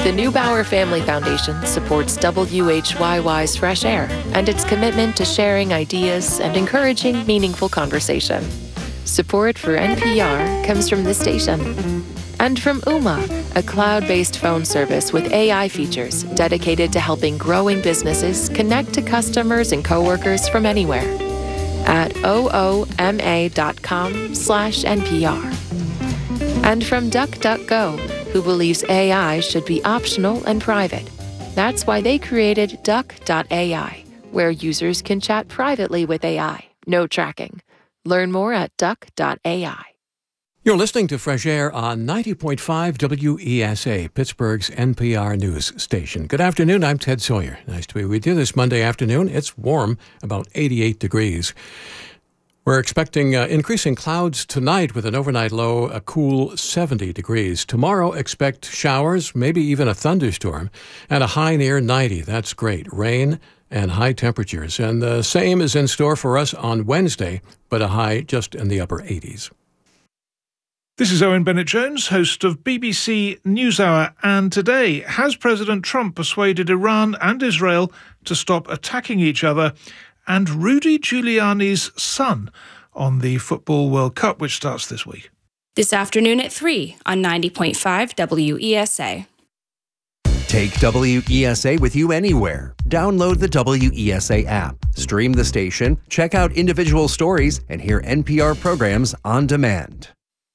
The Neubauer Family Foundation supports WHYY's Fresh Air and its commitment to sharing ideas and encouraging meaningful conversation. Support for NPR comes from this station. And from Ooma, a cloud-based phone service with AI features dedicated to helping growing businesses connect to customers and coworkers from anywhere at ooma.com/NPR. And from DuckDuckGo, who believes AI should be optional and private. That's why they created Duck.ai, where users can chat privately with AI. No tracking. Learn more at Duck.ai. You're listening to Fresh Air on 90.5 WESA, Pittsburgh's NPR news station. Good afternoon, I'm Ted Sawyer. Nice to be with you this Monday afternoon. It's warm, about 88 degrees. We're expecting increasing clouds tonight with an overnight low, a cool 70 degrees. Tomorrow, expect showers, maybe even a thunderstorm, and a high near 90. That's great. Rain and high temperatures. And the same is in store for us on Wednesday, but a high just in the upper 80s. This is Owen Bennett-Jones, host of BBC NewsHour, and today, has President Trump persuaded Iran and Israel to stop attacking each other? And Rudy Giuliani's son on the Football World Cup, which starts this week. This afternoon at 3 on 90.5 WESA. Take WESA with you anywhere. Download the WESA app, stream the station, check out individual stories, and hear NPR programs on demand.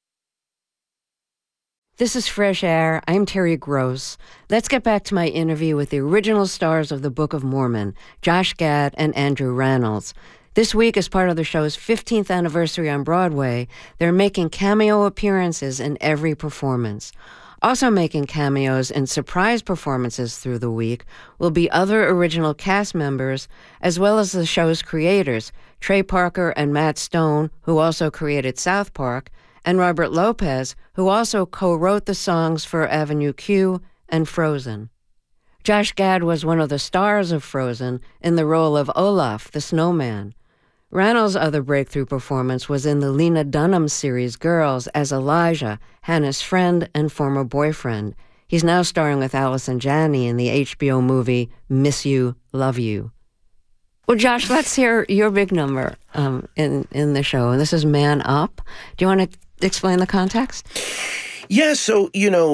This is Fresh Air. I'm Terry Gross. Let's get back to my interview with the original stars of the Book of Mormon, Josh Gad and Andrew Rannells. This week, as part of the show's 15th anniversary on Broadway, they're making cameo appearances in every performance. Also making cameos in surprise performances through the week will be other original cast members, as well as the show's creators, Trey Parker and Matt Stone, who also created South Park, and Robert Lopez, who also co-wrote the songs for Avenue Q and Frozen. Josh Gad was one of the stars of Frozen in the role of Olaf, the snowman. Rannells' other breakthrough performance was in the Lena Dunham series Girls as Elijah, Hannah's friend and former boyfriend. He's now starring with Allison Janney in the HBO movie Miss You, Love You. Well, Josh, let's hear your big number in the show, and this is Man Up. Do you want to explain the context? Yeah, so,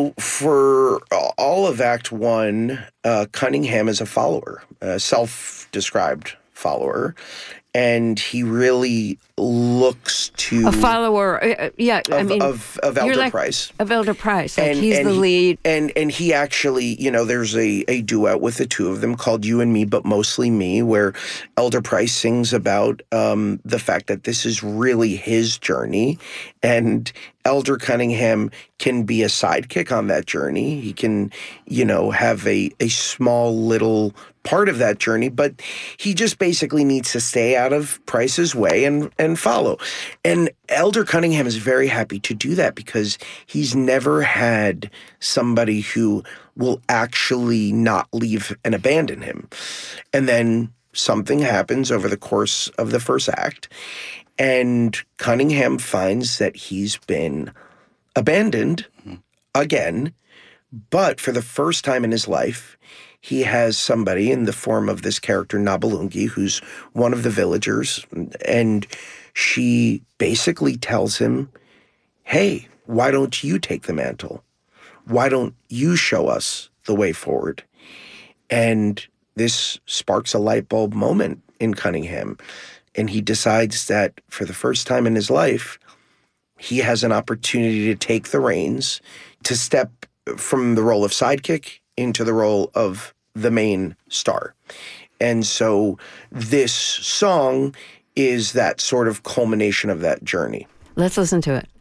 for all of Act One, Cunningham is a follower, a self-described follower, and he really looks to... A follower, of Elder Price. Of Elder Price, he's the lead. And he actually, there's a duet with the two of them called You and Me, but Mostly Me, where Elder Price sings about the fact that this is really his journey, and Elder Cunningham can be a sidekick on that journey. He can, have a small little part of that journey, but he just basically needs to stay out of Price's way and follow. And Elder Cunningham is very happy to do that because he's never had somebody who will actually not leave and abandon him. And then something happens over the course of the first act, and Cunningham finds that he's been abandoned again, but for the first time in his life, he has somebody in the form of this character, Nabalungi, who's one of the villagers, and she basically tells him, hey, why don't you take the mantle? Why don't you show us the way forward? And this sparks a light bulb moment in Cunningham, and he decides that for the first time in his life, he has an opportunity to take the reins, to step from the role of sidekick into the role of the main star. And so this song is that sort of culmination of that journey. Let's listen to it.